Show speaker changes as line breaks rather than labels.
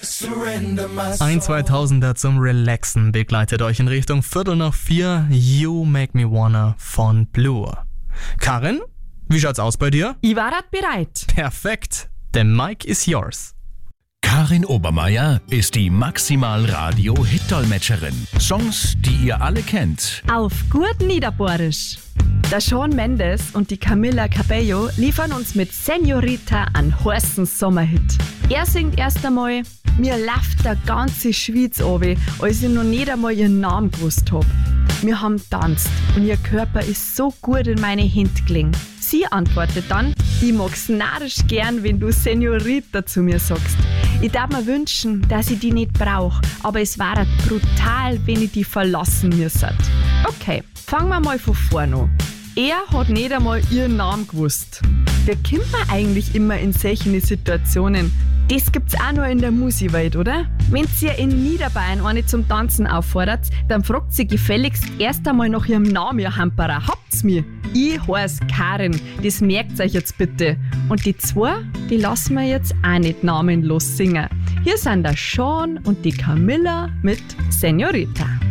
Ein 2000er zum Relaxen begleitet euch in Richtung 3:15 You Make Me Wanna von Blue. Karin, wie schaut's aus bei dir?
Ich war bereit.
Perfekt, the mic is yours.
Karin Obermeier ist die Maximal-Radio-Hit-Dolmetscherin. Songs, die ihr alle kennt.
Auf gut Niederbohrisch. Der Shawn Mendes und die Camila Cabello liefern uns mit Señorita einen heißen Sommerhit. Er singt erst einmal: Mir läuft der ganze Schweiz runter, als ich noch nicht einmal ihren Namen gewusst hab. Wir haben tanzt und ihr Körper ist so gut in meine Hände gelegen. Sie antwortet dann: Ich mag's narrisch gern, wenn du Señorita zu mir sagst. Ich darf mir wünschen, dass ich die nicht brauch, aber es wäre brutal, wenn ich die verlassen müsste. Okay, fangen wir mal von vorne an. Er hat nicht einmal ihren Namen gewusst. Wie kommt man eigentlich immer in solchen Situationen? Das gibt's auch nur in der Musikwelt, oder? Wenn ihr in Niederbayern eine zum Tanzen auffordert, dann fragt sie gefälligst erst einmal nach ihrem Namen, ihr Hamperer. Habt's mir? Ich heiß Karin, das merkt euch jetzt bitte. Und die zwei, die lassen wir jetzt auch nicht namenlos singen. Hier sind der Shawn und die Camilla mit Señorita.